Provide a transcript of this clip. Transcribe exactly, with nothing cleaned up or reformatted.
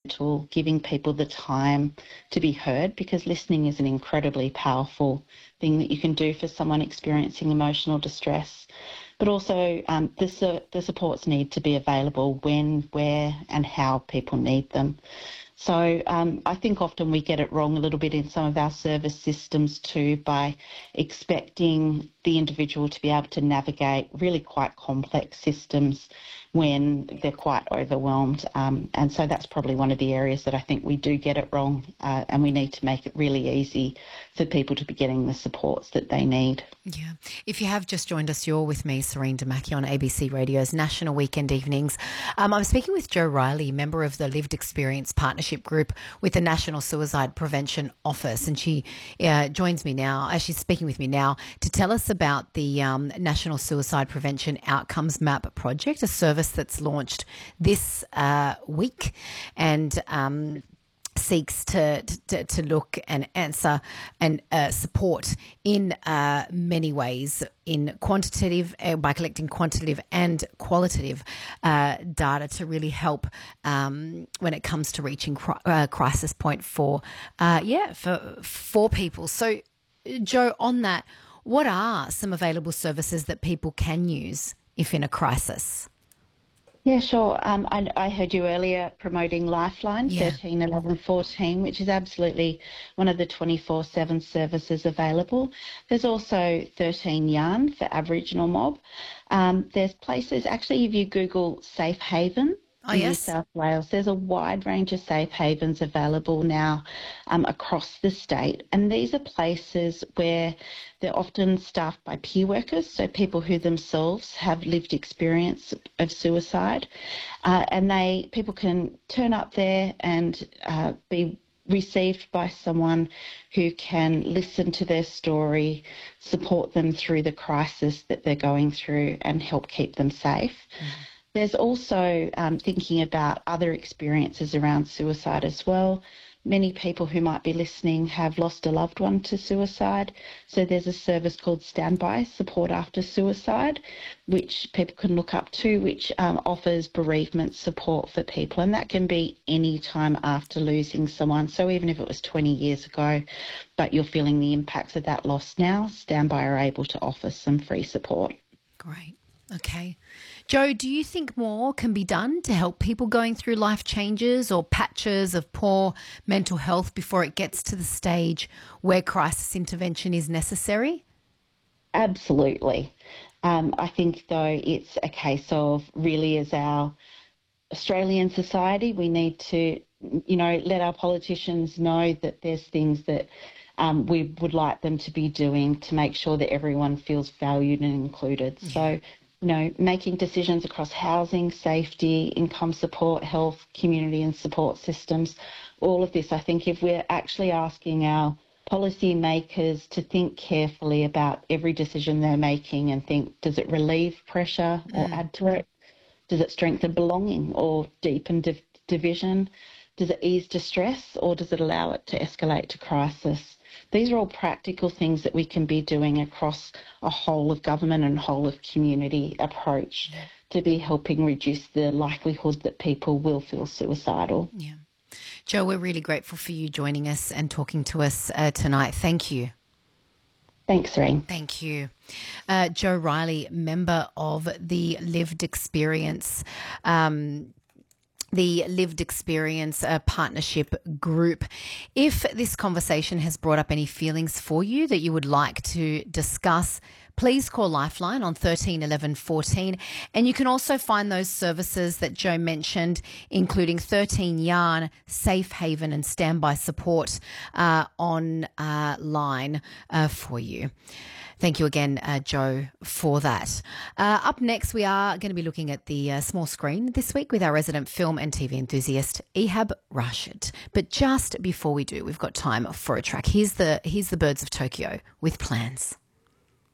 gentle, giving people the time to be heard, because listening is an incredibly powerful thing that you can do for someone experiencing emotional distress. But also um, the, su- the supports need to be available when, where and how people need them. So um, I think often we get it wrong a little bit in some of our service systems too, by expecting the individual to be able to navigate really quite complex systems when they're quite overwhelmed. Um, and so that's probably one of the areas that I think we do get it wrong, uh, and we need to make it really easy for people to be getting the supports that they need. Yeah. If you have just joined us, you're with me, Serene Damaki, on A B C Radio's National Weekend Evenings. Um, I'm speaking with Jo Riley, member of the Lived Experience Partnership Group with the National Suicide Prevention Office, and she uh, joins me now, as she's speaking with me now, to tell us about the um, National Suicide Prevention Outcomes Map project, a service that's launched this uh, week and um, seeks to, to to look and answer and uh, support in uh, many ways, in quantitative, uh, by collecting quantitative and qualitative uh, data to really help um, when it comes to reaching cri- uh, crisis point for uh, yeah for for people. So, Jo, on that, what are some available services that people can use if in a crisis? Yeah, sure. Um, I, I heard you earlier promoting Lifeline Yeah. thirteen eleven fourteen, which is absolutely one of the twenty-four seven services available. There's also thirteen Yarn for Aboriginal mob. Um, there's places, actually, if you Google Safe Haven Oh, in New yes. South Wales, there's a wide range of safe havens available now um, across the state. And these are places where they're often staffed by peer workers, so people who themselves have lived experience of suicide. Uh, and they people can turn up there and uh, be received by someone who can listen to their story, support them through the crisis that they're going through and help keep them safe. Mm. There's also um, thinking about other experiences around suicide as well. Many people who might be listening have lost a loved one to suicide. So there's a service called Standby Support After Suicide, which people can look up to, which um, offers bereavement support for people. And that can be any time after losing someone. So even if it was twenty years ago, but you're feeling the impacts of that loss now, Standby are able to offer some free support. Great. Okay. Jo, do you think more can be done to help people going through life changes or patches of poor mental health before it gets to the stage where crisis intervention is necessary? Absolutely. Um, I think, though, it's a case of really, as our Australian society, we need to, you know, let our politicians know that there's things that um, we would like them to be doing to make sure that everyone feels valued and included. Yeah. So, you know, making decisions across housing, safety, income support, health, community and support systems, all of this, I think if we're actually asking our policy makers to think carefully about every decision they're making and think, does it relieve pressure or mm. add to it? Does it strengthen belonging or deepen div- division? Does it ease distress or does it allow it to escalate to crisis? These are all practical things that we can be doing across a whole of government and whole of community approach yeah. to be helping reduce the likelihood that people will feel suicidal. Yeah. Jo, we're really grateful for you joining us and talking to us uh, tonight. Thank you. Thanks, Serene. Thank you. Uh, Jo Riley, member of the Lived Experience um the Lived Experience uh, Partnership Group. If this conversation has brought up any feelings for you that you would like to discuss, please call Lifeline on thirteen eleven fourteen. And you can also find those services that Jo mentioned, including thirteen Yarn, Safe Haven and Standby Support uh, online uh, for you. Thank you again, uh, Jo, for that. Uh, up next, we are going to be looking at the uh, small screen this week with our resident film and T V enthusiast, Ehab Rashid. But just before we do, we've got time for a track. Here's the, here's the Birds of Tokyo with Plans.